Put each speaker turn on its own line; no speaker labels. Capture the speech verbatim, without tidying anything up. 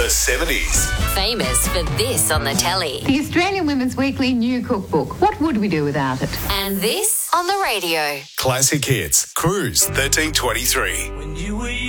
The seventies.
Famous for this on the telly.
The Australian Women's Weekly new cookbook. What would we do without it?
And this on the radio.
Classic hits. Cruise thirteen twenty-three.
When you were